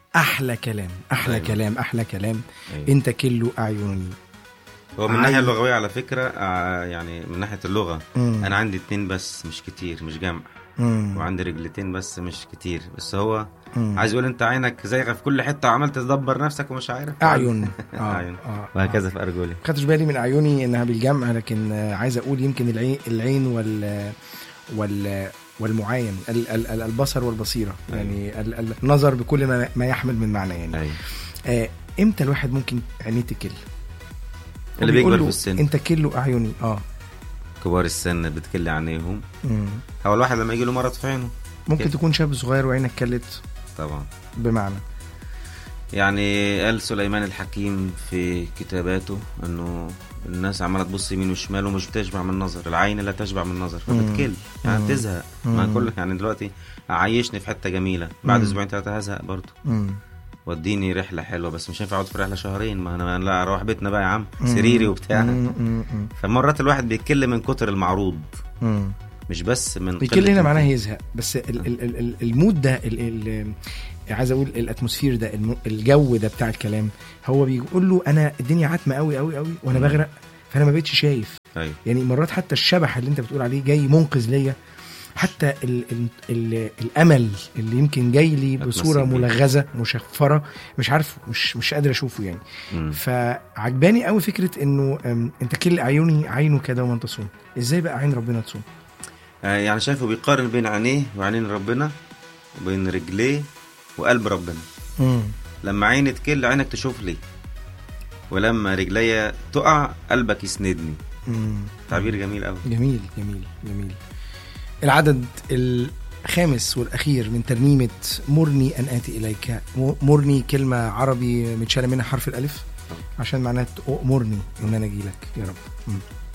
احلى كلام احلى أيوة. كلام احلى كلام. أيوة. انت كله اعيني. هو من الناحيه اللغويه على فكره يعني من ناحيه اللغه انا عندي 2 بس مش كتير، مش جمع. وعندي رجلتين بس مش كتير، بس هو عايز يقول انت عينك زيغه في كل حته وعملت تدبر نفسك ومش عارف. اعين اعين وهكذا في ارجلي. خدتش بالي من اعيني انها بالجمع، لكن عايز اقول يمكن العين والمعاين، البصر والبصيره. يعني النظر بكل ما يحمل من معنى يعني. امتى الواحد ممكن عينيه تكل؟ اللي بيكبر في السن. انت كله اعيني. كبار السن بتكل عينيهم. هو الواحد لما يجي له مرض في عينه ممكن تكون شاب صغير وعينك كلت طبعا. بمعنى يعني قال سليمان الحكيم في كتاباته انه الناس عماله تبص يمين وشمال ومش بتشبع من النظر، العين لا تشبع من النظر فبتكل يعني بتزهق. ما كل يعني دلوقتي عايشني في حته جميله، بعد اسبوعين 3 هزهق برضه. وديني رحله حلوه بس مش هينفع اقعد في رحله شهرين، ما انا لا اروح بيتنا بقى يا عم سريري وبتاع. فمرات الواحد بيتكل من كتر المعروض مش بس من بيتكل هنا معناه يزهق. بس المود ده عايز اقول الاتموسفير ده الجو ده بتاع الكلام، هو بيقول له انا الدنيا عتمه قوي قوي قوي وانا بغرق، فانا ما بقتش شايف. أيوة. يعني مرات حتى الشبح اللي انت بتقول عليه جاي منقذ ليا، حتى الامل اللي يمكن جاي لي بصوره ملغزه مشفره، مش عارف مش قادر اشوفه يعني. فعجباني قوي فكره انه انت كل عينه كده وما تصوم. ازاي بقى عين ربنا تصوم؟ يعني شايفه بيقارن بين عينيه وعينين ربنا وبين رجليه وقلب ربنا. لما عيني تكل عينك تشوف لي، ولما رجليا تقع قلبك يسندني. تعبير جميل قوي. جميل جميل جميل. العدد الخامس والأخير من ترنيمة مرني أن آتي إليك. مرني كلمة عربي متشالة منها حرف الألف عشان معناه أمرني إن أنا أجي لك يا رب.